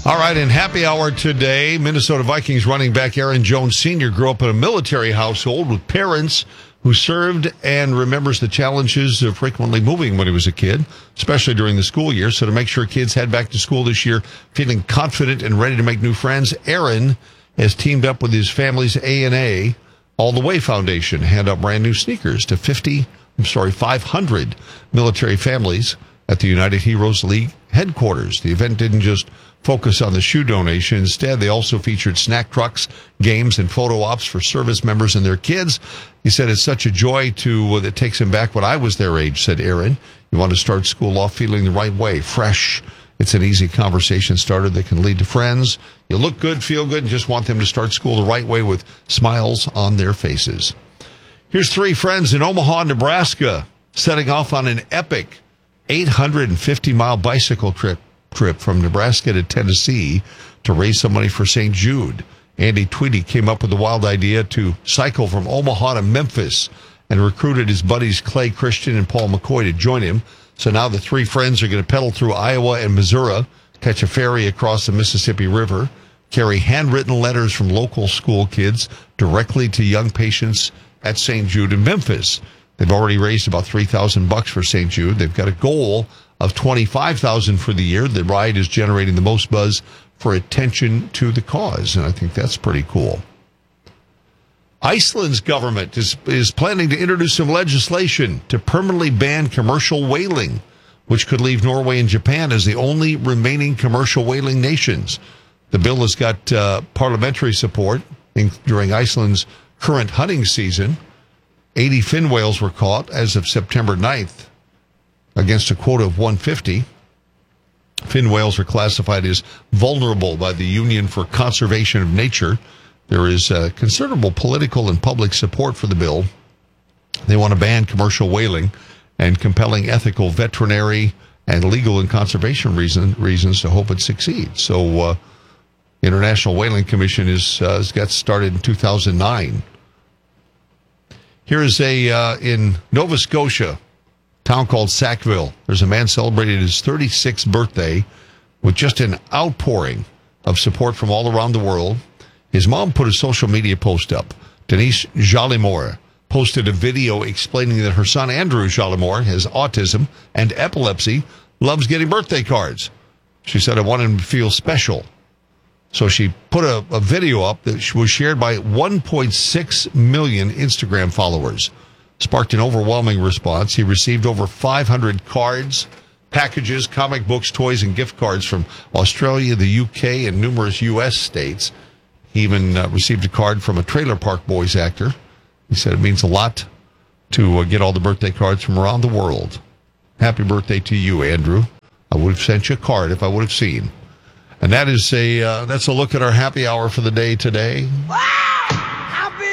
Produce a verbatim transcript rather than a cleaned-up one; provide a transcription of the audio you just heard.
All right, in happy hour today, Minnesota Vikings running back Aaron Jones Senior grew up in a military household with parents who served and remembers the challenges of frequently moving when he was a kid, especially during the school year. So to make sure kids head back to school this year feeling confident and ready to make new friends, Aaron has teamed up with his family's A and A All the Way Foundation to hand out brand new sneakers to fifty, I'm sorry, five hundred military families at the United Heroes League headquarters. The event didn't just focus on the shoe donation. Instead, they also featured snack trucks, games, and photo ops for service members and their kids. He said it's such a joy to uh, that takes him back when I was their age, said Aaron. You want to start school off feeling the right way, fresh. It's an easy conversation starter that can lead to friends. You look good, feel good, and just want them to start school the right way with smiles on their faces. Here's three friends in Omaha, Nebraska, setting off on an epic eight hundred fifty mile bicycle trip trip from Nebraska to Tennessee to raise some money for Saint Jude. Andy Tweedy came up with the wild idea to cycle from Omaha to Memphis and recruited his buddies Clay Christian and Paul McCoy to join him. So now the three friends are going to pedal through Iowa and Missouri, catch a ferry across the Mississippi River, carry handwritten letters from local school kids directly to young patients at Saint Jude in Memphis. They've already raised about three thousand bucks for Saint Jude. They've got a goal of twenty-five thousand for the year. The ride is generating the most buzz for attention to the cause, and I think that's pretty cool. Iceland's government is is planning to introduce some legislation to permanently ban commercial whaling, which could leave Norway and Japan as the only remaining commercial whaling nations. The bill has got uh, parliamentary support in, during Iceland's current hunting season. eighty fin whales were caught as of September ninth. Against a quota of one hundred fifty. Fin whales are classified as vulnerable by the Union for Conservation of Nature. There is uh, considerable political and public support for the bill. They want to ban commercial whaling and compelling ethical, veterinary, and legal and conservation reason, reasons to hope it succeeds. So, uh, International Whaling Commission is uh, has got started in two thousand nine. Here is a, uh, in Nova Scotia, town called Sackville. There's a man celebrating his thirty-sixth birthday with just an outpouring of support from all around the world. His mom put a social media post up. Denise Jolimore posted a video explaining that her son, Andrew Jolimore, has autism and epilepsy, loves getting birthday cards. She said, I want him to feel special. So she put a, a video up that was shared by one point six million Instagram followers. Sparked an overwhelming response. He received over five hundred cards, packages, comic books, toys, and gift cards from Australia, the U K, and numerous U S states. He even uh, received a card from a Trailer Park Boys actor. He said it means a lot to uh, get all the birthday cards from around the world. Happy birthday to you, Andrew. I would have sent you a card if I would have seen. And that is a uh, that's a look at our happy hour for the day today. Wow!